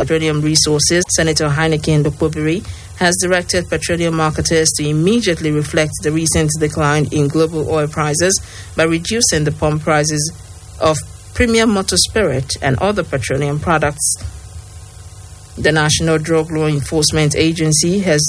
Petroleum Resources, Senator Heineken Dokpobiri, has directed petroleum marketers to immediately reflect the recent decline in global oil prices by reducing the pump prices of premium motor spirit and other petroleum products. The National Drug Law Enforcement Agency has